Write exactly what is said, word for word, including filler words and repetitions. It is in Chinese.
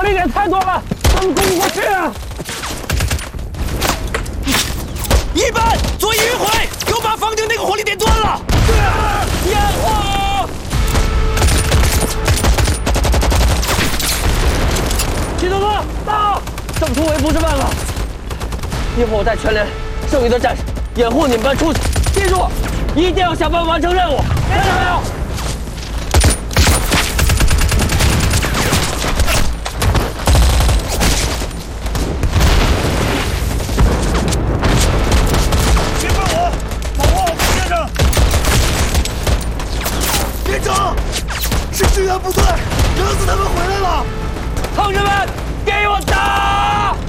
力点太多了，我们攻不过去啊！ 一班左翼迂回，又把房顶那个火力点断了。 掩护！齐总哥到，正突围不是办法。一会儿我带全连剩余的战士掩护你们班出去，记住，一定要想办法完成任务，听到没有？